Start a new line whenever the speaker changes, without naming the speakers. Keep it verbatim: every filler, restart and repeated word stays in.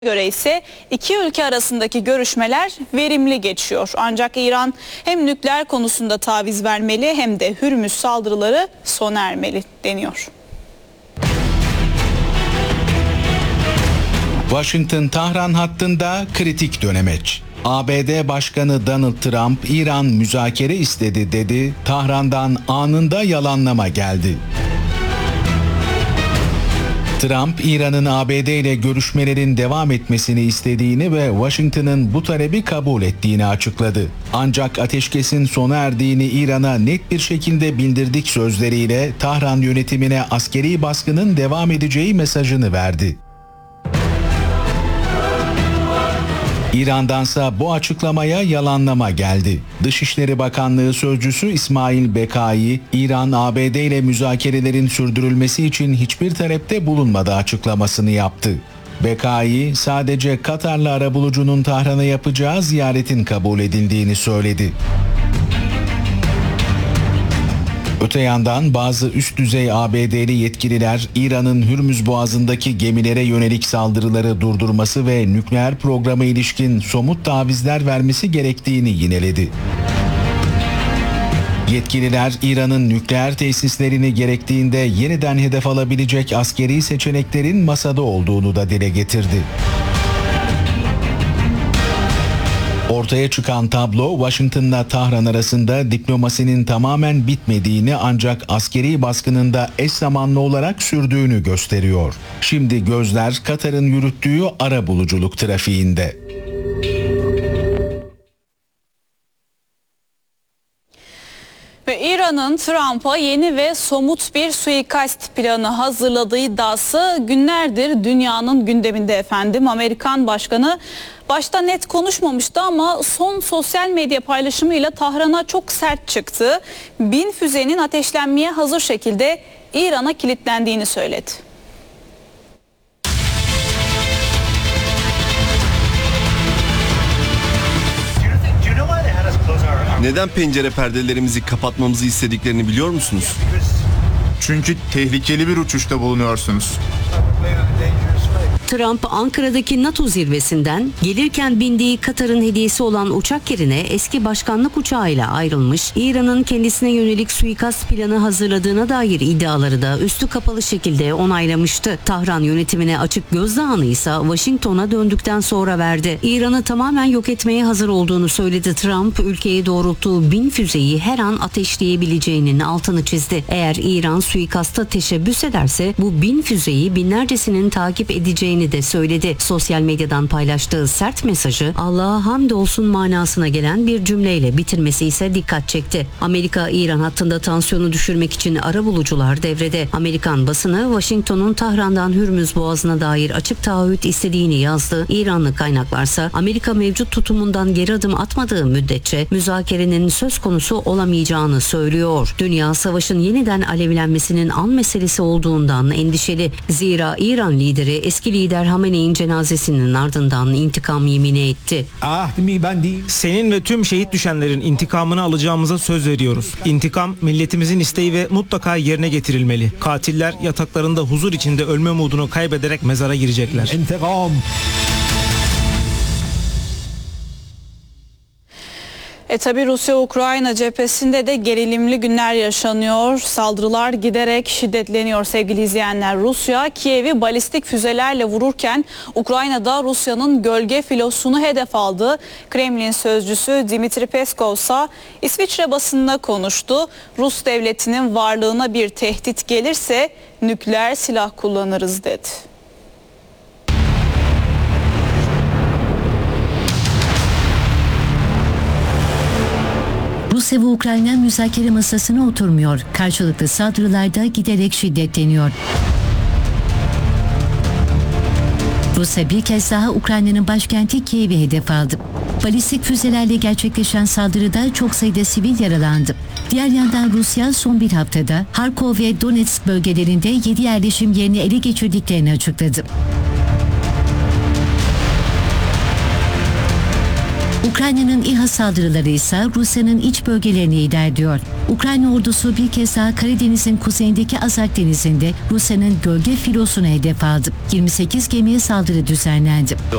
göre ise iki ülke arasındaki görüşmeler verimli geçiyor. Ancak İran hem nükleer konusunda taviz vermeli hem de Hürmüz saldırıları sona ermeli deniyor.
Washington-Tahran hattında kritik dönemeç. A B D Başkanı Donald Trump, İran müzakere istedi dedi, Tahran'dan anında yalanlama geldi. Trump, İran'ın A B D ile görüşmelerin devam etmesini istediğini ve Washington'ın bu talebi kabul ettiğini açıkladı. Ancak ateşkesin sona erdiğini İran'a net bir şekilde bildirdik sözleriyle Tahran yönetimine askeri baskının devam edeceği mesajını verdi. İran'dansa bu açıklamaya yalanlama geldi. Dışişleri Bakanlığı Sözcüsü İsmail Bekai, İran A B D ile müzakerelerin sürdürülmesi için hiçbir talepte bulunmadığı açıklamasını yaptı. Bekai, sadece Katarlı arabulucunun Tahran'a yapacağı ziyaretin kabul edildiğini söyledi. Öte yandan bazı üst düzey A B D'li yetkililer İran'ın Hürmüz Boğazı'ndaki gemilere yönelik saldırıları durdurması ve nükleer programa ilişkin somut tavizler vermesi gerektiğini yineledi. Yetkililer İran'ın nükleer tesislerini gerektiğinde yeniden hedef alabilecek askeri seçeneklerin masada olduğunu da dile getirdi. Ortaya çıkan tablo Washington'la Tahran arasında diplomasinin tamamen bitmediğini ancak askeri baskının da eş zamanlı olarak sürdüğünü gösteriyor. Şimdi gözler Katar'ın yürüttüğü arabuluculuk trafiğinde.
Ve İran'ın Trump'a yeni ve somut bir suikast planı hazırladığı iddiası günlerdir dünyanın gündeminde efendim. Amerikan Başkanı başta net konuşmamıştı ama son sosyal medya paylaşımıyla Tahran'a çok sert çıktı. Bin füzenin ateşlenmeye hazır şekilde İran'a kilitlendiğini söyledi.
Neden pencere perdelerimizi kapatmamızı istediklerini biliyor musunuz?
Çünkü tehlikeli bir uçuşta bulunuyorsunuz.
Trump, Ankara'daki NATO zirvesinden gelirken bindiği Katar'ın hediyesi olan uçak yerine eski başkanlık uçağıyla ayrılmış, İran'ın kendisine yönelik suikast planı hazırladığına dair iddiaları da üstü kapalı şekilde onaylamıştı. Tahran yönetimine açık gözdağını ise Washington'a döndükten sonra verdi. İran'ı tamamen yok etmeye hazır olduğunu söyledi Trump, ülkeye doğrulttuğu bin füzeyi her an ateşleyebileceğinin altını çizdi. Eğer İran suikasta teşebbüs ederse bu bin füzeyi binlercesinin takip edeceğini de söyledi. Sosyal medyadan paylaştığı sert mesajı Allah'a hamdolsun manasına gelen bir cümleyle bitirmesi ise dikkat çekti. Amerika-İran hattında tansiyonu düşürmek için arabulucular devrede. Amerikan basını Washington'un Tahran'dan Hürmüz Boğazı'na dair açık taahhüt istediğini yazdı. İranlı kaynaklarsa Amerika mevcut tutumundan geri adım atmadığı müddetçe müzakerenin söz konusu olamayacağını söylüyor. Dünya savaşın yeniden alevlenmesinin an meselesi olduğundan endişeli. Zira İran lideri eski lider Hamene'in cenazesinin ardından intikam yemini etti.
Senin ve tüm şehit düşenlerin intikamını alacağımıza söz veriyoruz. İntikam milletimizin isteği ve mutlaka yerine getirilmeli. Katiller yataklarında huzur içinde ölme umudunu kaybederek mezara girecekler. İntikam.
E tabi Rusya-Ukrayna cephesinde de gerilimli günler yaşanıyor. Saldırılar giderek şiddetleniyor sevgili izleyenler. Rusya Kiev'i balistik füzelerle vururken Ukrayna'da Rusya'nın gölge filosunu hedef aldı. Kremlin sözcüsü Dmitri Peskov ise İsviçre basınına konuştu. Rus devletinin varlığına bir tehdit gelirse nükleer silah kullanırız dedi.
Rusya ve Ukrayna müzakere masasına oturmuyor. Karşılıklı saldırılarda giderek şiddetleniyor. Rusya bir kez daha Ukrayna'nın başkenti Kiev'i hedef aldı. Balistik füzelerle gerçekleşen saldırıda çok sayıda sivil yaralandı. Diğer yandan Rusya son bir haftada Harkov ve Donetsk bölgelerinde yedi yerleşim yerini ele geçirdiklerini açıkladı. Ukrayna'nın İHA saldırıları ise Rusya'nın iç bölgelerini ilerliyor. Ukrayna ordusu bir kez daha Karadeniz'in kuzeyindeki Azak Denizi'nde Rusya'nın gölge filosunu hedef aldı. yirmi sekiz gemiye saldırı düzenlendi.